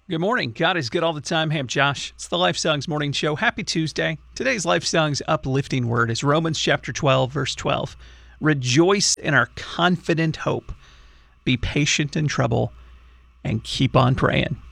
Good morning. God is good all the time. Hey, I'm Josh. It's the Life Songs Morning Show. Happy Tuesday. Today's Life Songs uplifting word is Romans chapter 12, verse 12. Rejoice in our confident hope. Be patient in trouble and keep on praying.